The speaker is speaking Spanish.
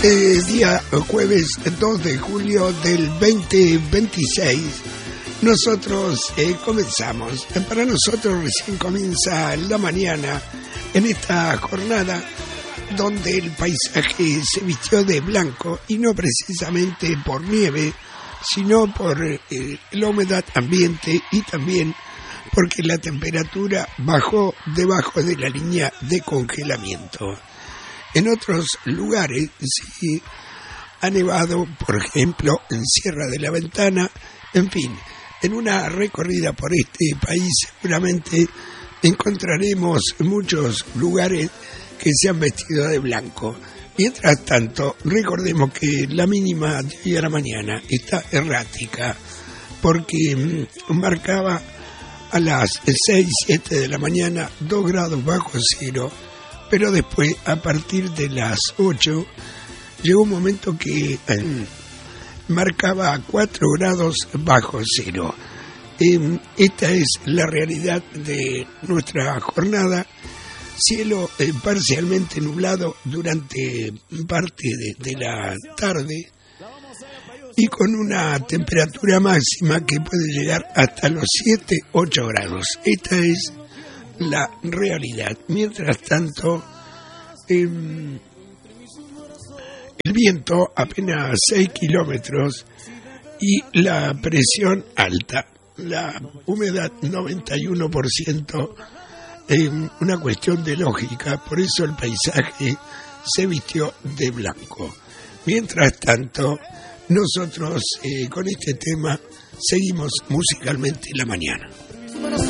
este día jueves 2 de julio del 2026 nosotros comenzamos. Para nosotros recién comienza la mañana en esta jornada donde el paisaje se vistió de blanco y no precisamente por nieve, sino por la humedad ambiente y también porque la temperatura bajó debajo de la línea de congelamiento. En otros lugares sí ha nevado, por ejemplo, en Sierra de la Ventana. En fin, en una recorrida por este país seguramente encontraremos muchos lugares que se han vestido de blanco. Mientras tanto, recordemos que la mínima de hoy a la mañana está errática, porque marcaba a las 6, 7 de la mañana 2 grados bajo cero, pero después, a partir de las 8, llegó un momento que marcaba 4 grados bajo cero. Esta es la realidad de nuestra jornada. Cielo parcialmente nublado durante parte de la tarde y con una temperatura máxima que puede llegar hasta los 7-8 grados. Esta es la realidad. Mientras tanto, el viento apenas 6 kilómetros y la presión alta, la humedad 91%, una cuestión de lógica, por eso el paisaje se vistió de blanco. Mientras tanto, nosotros con este tema seguimos musicalmente la mañana.